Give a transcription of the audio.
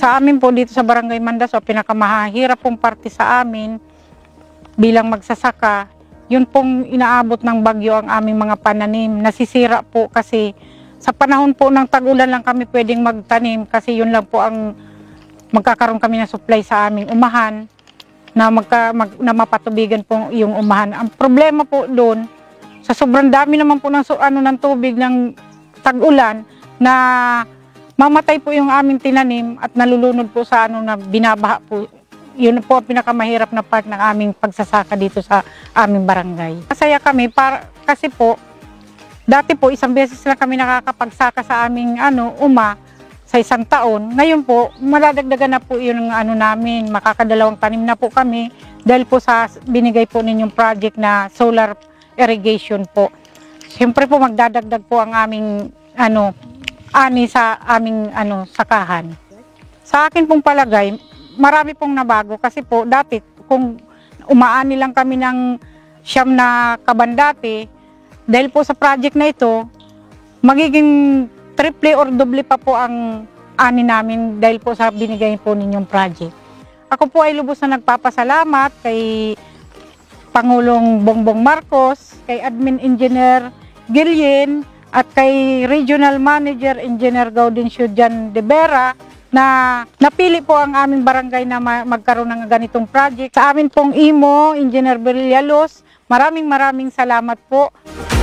Sa amin po dito sa Barangay Mandaso, pinakamahirap pong parte sa amin bilang magsasaka, yun pong inaabot ng bagyo ang aming mga pananim. Nasisira po kasi sa panahon po ng tag-ulan lang kami pwedeng magtanim kasi yun lang po ang magkakaroon kami ng supply sa aming umahan na, na mapatubigan po yung umahan. Ang problema po doon, sa sobrang dami naman po ng, ng tubig ng tag-ulan na mamatay po yung aming tinanim at nalulunod po sa na binabaha po. Yun po ang pinakamahirap na part ng aming pagsasaka dito sa aming barangay. Masaya kami kasi po, dati po isang beses lang kami nakakapagsaka sa aming sa isang taon. Ngayon po, maladagdagan na po yung namin, makakadalawang tanim na po kami dahil po sa binigay po ninyong project na solar irrigation po. Siyempre po magdadagdag po ang aming ani sa aming sakahan. Sa akin pong palagay, marami pong nabago kasi po dati kung umaani lang kami ng 9 na kaban dati, dahil po sa project na ito, magiging triple or doble pa po ang ani namin dahil po sa binigay po ninyong project. Ako po ay lubos na nagpapasalamat kay Pangulong Bongbong Marcos, kay Admin Engineer Gillian, at kay Regional Manager Engineer Gaudencio Jan de Vera na napili po ang aming barangay na magkaroon ng ganitong project. Sa amin pong IMO, Engineer Berillalos, maraming salamat po.